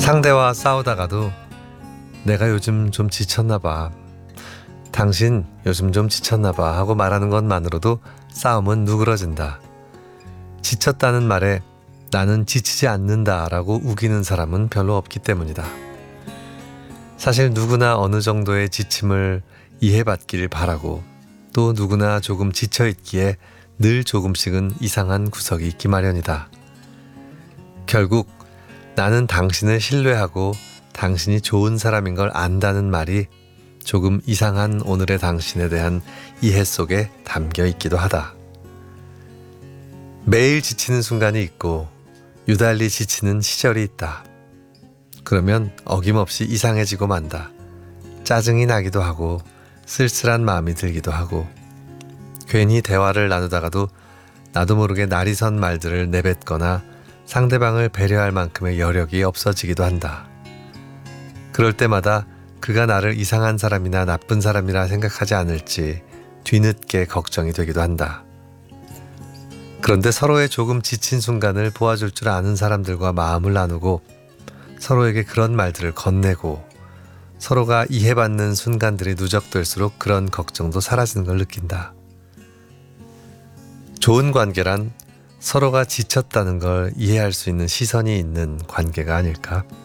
상대와 싸우다가도 내가 요즘 좀 지쳤나 봐. 당신 요즘 좀 지쳤나 봐 하고 말하는 것만으로도 싸움은 누그러진다. 지쳤다는 말에 나는 지치지 않는다 라고 우기는 사람은 별로 없기 때문이다. 사실 누구나 어느 정도의 지침을 이해받기를 바라고 또 누구나 조금 지쳐있기에 늘 조금씩은 이상한 구석이 있기 마련이다. 결국 나는 당신을 신뢰하고 당신이 좋은 사람인 걸 안다는 말이 조금 이상한 오늘의 당신에 대한 이해 속에 담겨 있기도 하다. 매일 지치는 순간이 있고 유달리 지치는 시절이 있다. 그러면 어김없이 이상해지고 만다. 짜증이 나기도 하고 쓸쓸한 마음이 들기도 하고 괜히 대화를 나누다가도 나도 모르게 날이 선 말들을 내뱉거나 상대방을 배려할 만큼의 여력이 없어지기도 한다. 그럴 때마다 그가 나를 이상한 사람이나 나쁜 사람이라 생각하지 않을지 뒤늦게 걱정이 되기도 한다. 그런데 서로의 조금 지친 순간을 도와줄 줄 아는 사람들과 마음을 나누고 서로에게 그런 말들을 건네고 서로가 이해받는 순간들이 누적될수록 그런 걱정도 사라지는 걸 느낀다. 좋은 관계란 서로가 지쳤다는 걸 이해할 수 있는 시선이 있는 관계가 아닐까?